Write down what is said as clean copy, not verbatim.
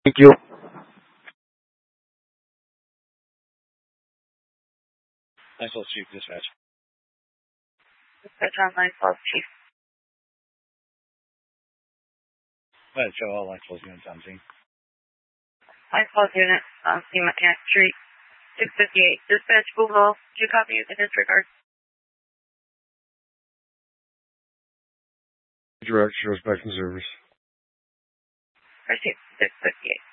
Thank you. Nightfall Chief Dispatch. Dispatch on Nightfall Chief. Go ahead, show all Nightfall's units on scene. Nightfall unit on scene Mechanic Street, 658. Dispatch Google, do you copy the disregard? Direct, shows back in service. Received, 658.